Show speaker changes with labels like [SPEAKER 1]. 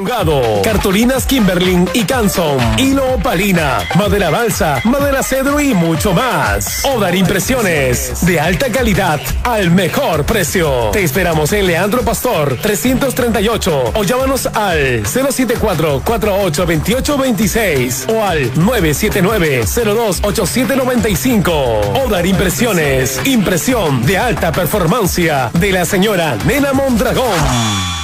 [SPEAKER 1] Enrugado, cartulinas Kimberlin y Canson, hilo opalina, madera balsa, madera cedro y mucho más. Odar Impresiones, de alta calidad al mejor precio. Te esperamos en Leandro Pastor 338 o llámanos al 074-482826 o al 979-028795. Odar Impresiones, impresión de alta performance de la señora Nena Mondragón.